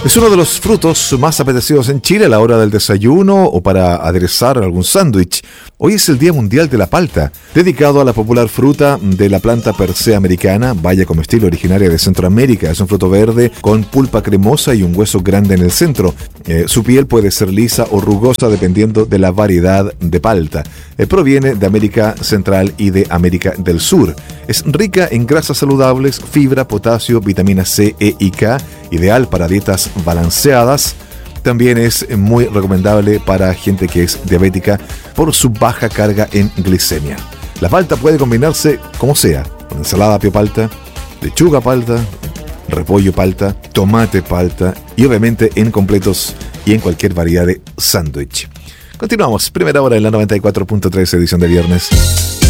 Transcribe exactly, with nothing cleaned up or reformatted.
Es uno de los frutos más apetecidos en Chile a la hora del desayuno o para aderezar algún sándwich. Hoy es el Día Mundial de la Palta, dedicado a la popular fruta de la planta Persea americana, baya comestible originaria de Centroamérica. Es un fruto verde con pulpa cremosa y un hueso grande en el centro. Eh, su piel puede ser lisa o rugosa dependiendo de la variedad de palta. Eh, proviene de América Central y de América del Sur. Es rica en grasas saludables, fibra, potasio, vitamina C, E y K, ideal para dietas balanceadas. También es muy recomendable para gente que es diabética por su baja carga en glicemia. La palta puede combinarse como sea, con ensalada pio palta, lechuga palta, repollo palta, tomate palta y obviamente en completos y en cualquier variedad de sándwich. Continuamos, primera hora en la noventa y cuatro punto tres, edición de viernes.